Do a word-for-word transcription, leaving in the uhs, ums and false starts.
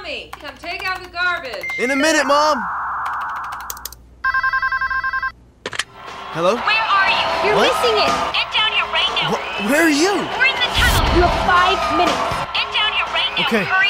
Tommy, come take out the garbage. In a minute, Mom. Hello? Where are you? You're What? missing it. Get down here right now. Wh- where are you? We're in the tunnel. You have five minutes. Get down here right now. Okay. Hurry.